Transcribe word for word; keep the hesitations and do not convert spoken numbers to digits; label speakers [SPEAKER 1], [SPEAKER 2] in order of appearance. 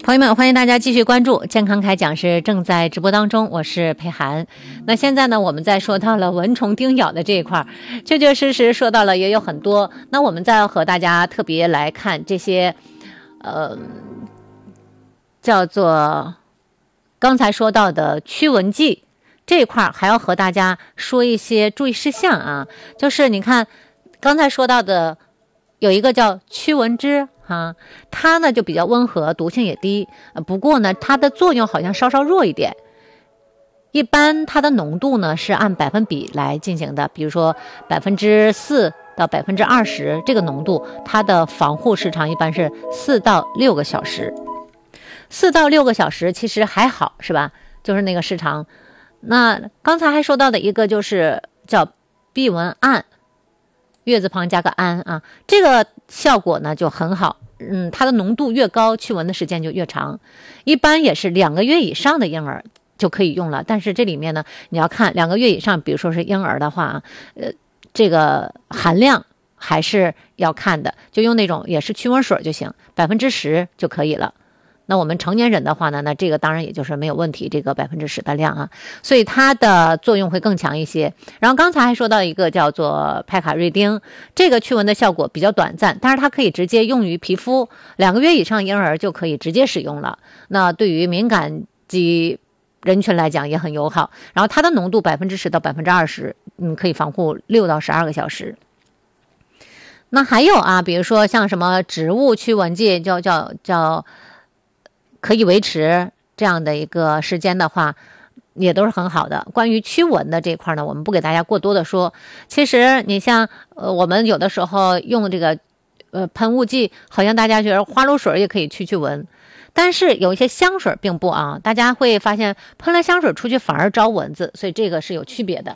[SPEAKER 1] 朋友们，欢迎大家继续关注健康开讲，是正在直播当中，我是佩涵。那现在呢，我们在说到了蚊虫叮咬的这一块，确确实实说到了也有很多。那我们再和大家特别来看这些，呃，叫做刚才说到的驱蚊剂这一块，还要和大家说一些注意事项啊。就是你看刚才说到的有一个叫驱蚊枝。啊，它呢就比较温和，毒性也低，呃，不过呢，它的作用好像稍稍弱一点。一般它的浓度呢是按百分比来进行的，比如说百分之四到百分之二十这个浓度，它的防护时长一般是四到六个小时。四到六个小时其实还好，是吧？就是那个时长。那刚才还说到的一个就是叫避蚊胺。月字旁加个胺啊，这个效果呢就很好，嗯，它的浓度越高，驱蚊的时间就越长，一般也是两个月以上的婴儿就可以用了。但是这里面呢，你要看两个月以上，比如说是婴儿的话，呃，这个含量还是要看的，就用那种也是驱蚊水就行，百分之十就可以了。那我们成年人的话呢，那这个当然也就是没有问题，这个百分之十的量啊，所以它的作用会更强一些。然后刚才还说到一个叫做派卡瑞丁，这个驱蚊的效果比较短暂，但是它可以直接用于皮肤，两个月以上婴儿就可以直接使用了。那对于敏感肌人群来讲也很友好。然后它的浓度百分之十到百分之二十，嗯，可以防护六到十二个小时。那还有啊，比如说像什么植物驱蚊剂，叫叫叫。可以维持这样的一个时间的话，也都是很好的。关于驱蚊的这块呢，我们不给大家过多的说。其实你像呃，我们有的时候用这个呃喷雾剂，好像大家觉得花露水也可以驱驱蚊，但是有一些香水并不啊，大家会发现喷了香水出去反而招蚊子，所以这个是有区别的。